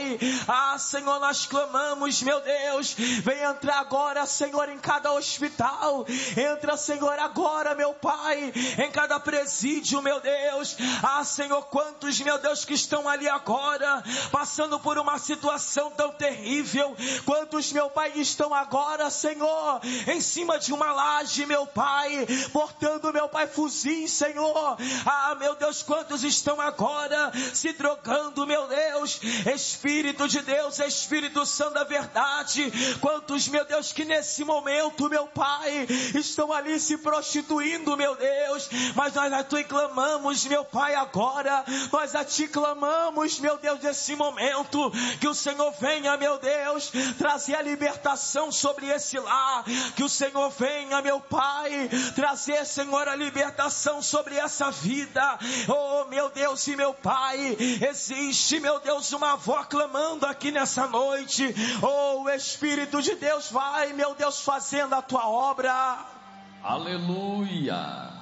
Pai. Senhor, nós clamamos, meu Deus, vem entrar agora, Senhor, em cada hospital. Entra, Senhor, agora, meu Pai, em cada presídio, meu Deus. Senhor, quantos, meu Deus, que estão ali agora, passando por uma situação tão terrível. Quantos, meu Pai, estão agora, Senhor, em cima de uma laje, meu Pai, portando, meu Pai, fuzis, Senhor. Meu Deus, quantos estão agora se drogando, meu Deus. Espírito de Deus, Espírito Santo da verdade. Quantos, meu Deus, que nesse momento, meu Pai, estão ali se prostituindo, meu Deus. Mas nós a Ti clamamos, meu Pai, agora. Nós a Ti clamamos, meu Deus, nesse momento. Que o Senhor venha, meu Deus, trazer a libertação sobre esse lar. Que o Senhor venha, meu Pai, trazer, Senhor, a libertação sobre essa vida. Oh, meu Deus e meu Pai, existe, meu Deus, uma voz clamando aqui nessa noite. Oh, o Espírito de Deus vai, meu Deus, fazendo a Tua obra. Aleluia,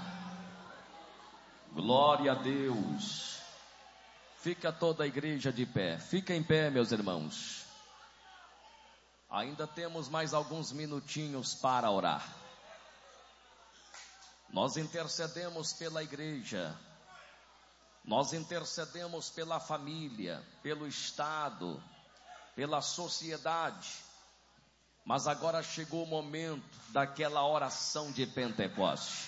glória a Deus. Fica toda a igreja de pé, fica em pé, meus irmãos. Ainda temos mais alguns minutinhos para orar. Nós intercedemos pela igreja, nós intercedemos pela família, pelo Estado, pela sociedade. Mas agora chegou o momento daquela oração de Pentecoste.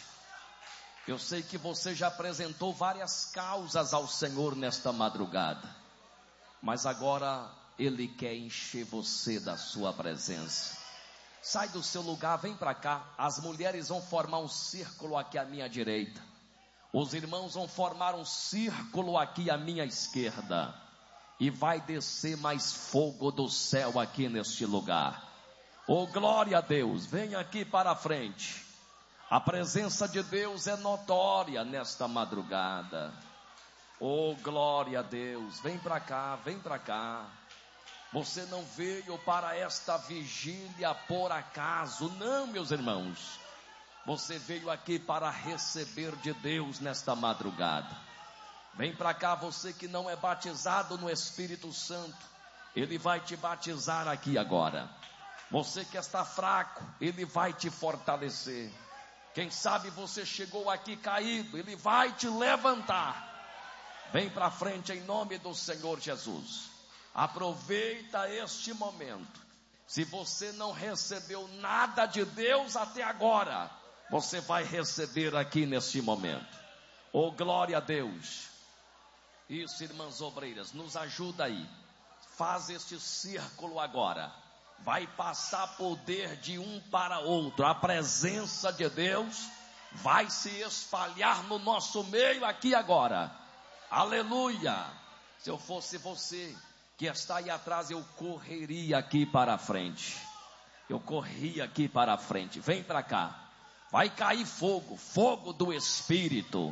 Eu sei que você já apresentou várias causas ao Senhor nesta madrugada, mas agora Ele quer encher você da sua presença. Sai do seu lugar, vem para cá. As mulheres vão formar um círculo aqui à minha direita. Os irmãos vão formar um círculo aqui à minha esquerda. E vai descer mais fogo do céu aqui neste lugar. Oh, glória a Deus, vem aqui para a frente. A presença de Deus é notória nesta madrugada. Oh, glória a Deus, vem para cá, vem para cá. Você não veio para esta vigília por acaso, não, meus irmãos. Você veio aqui para receber de Deus nesta madrugada. Vem para cá, você que não é batizado no Espírito Santo, Ele vai te batizar aqui agora. Você que está fraco, Ele vai te fortalecer. Quem sabe você chegou aqui caído, Ele vai te levantar. Vem para frente em nome do Senhor Jesus. Aproveita este momento. Se você não recebeu nada de Deus até agora, você vai receber aqui neste momento. Oh, glória a Deus. Isso, irmãs obreiras, nos ajuda aí. Faz este círculo agora. Vai passar poder de um para outro. A presença de Deus vai se espalhar no nosso meio aqui agora. Aleluia. Se eu fosse você que está aí atrás, eu correria aqui para a frente. Eu corria aqui para a frente. Vem para cá. Vai cair fogo, fogo do Espírito.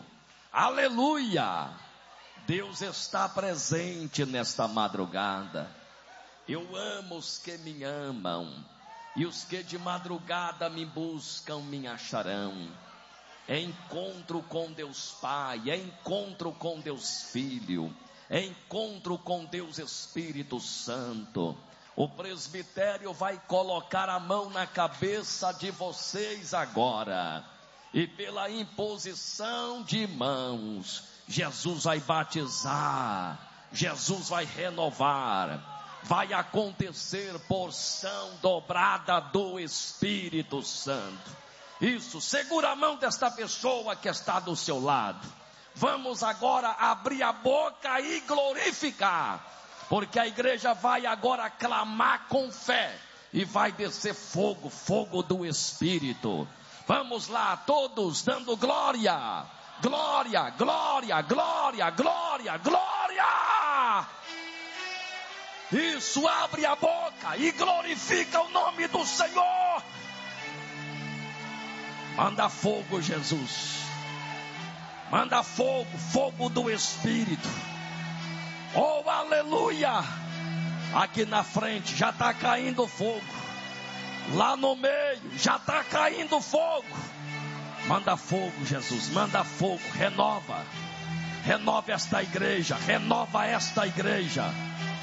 Aleluia. Deus está presente nesta madrugada. Eu amo os que me amam, e os que de madrugada me buscam me acharão. É encontro com Deus Pai, é encontro com Deus Filho, é encontro com Deus Espírito Santo. O presbitério vai colocar a mão na cabeça de vocês agora, e pela imposição de mãos, Jesus vai batizar, Jesus vai renovar. Vai acontecer porção dobrada do Espírito Santo. Isso, segura a mão desta pessoa que está do seu lado. Vamos agora abrir a boca e glorificar, porque a igreja vai agora clamar com fé e vai descer fogo, fogo do Espírito. Vamos lá, todos dando glória, glória, glória, glória, glória, glória. Isso, abre a boca e glorifica o nome do Senhor. Manda fogo, Jesus. Manda fogo, fogo do Espírito. Oh, aleluia. Aqui na frente já está caindo fogo. Lá no meio já está caindo fogo. Manda fogo, Jesus, manda fogo. Renova. Renova esta igreja, renova esta igreja.